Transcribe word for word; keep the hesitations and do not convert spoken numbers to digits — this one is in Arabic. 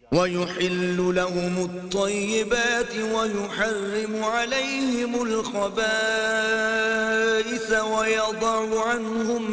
ويحل لهم الطيبات ويحرم عليهم الخبائث ويضع عنهم